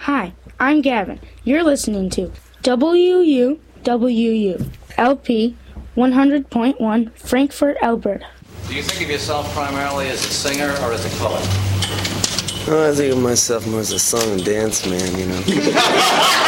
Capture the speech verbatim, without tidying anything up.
Hi, I'm Gavin. You're listening to W U W U L P one hundred point one Frankfort, Alberta. Do you think of yourself primarily as a singer or as a poet? Oh, I think of myself more as a song and dance man, you know.